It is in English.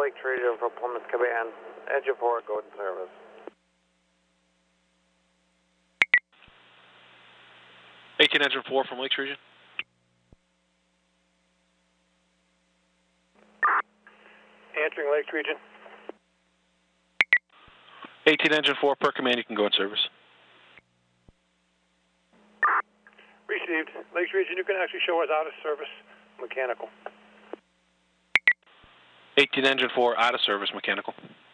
Lake Region for Plymouth Command. Engine 4, go in service. Engine 4 from Lakes Region. Answering Lakes Region. 18 Engine 4 per command, you can go in service. Received. Lakes Region, you can actually show us out of service, mechanical. 18 Engine 4 out of service, mechanical.